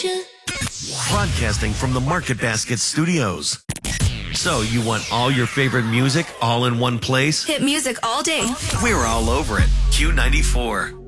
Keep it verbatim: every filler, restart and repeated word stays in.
you. Broadcasting from the Market Basket Studios. So you want all your favorite music all in one place? Hit music all day. We're all over it. Q ninety-four.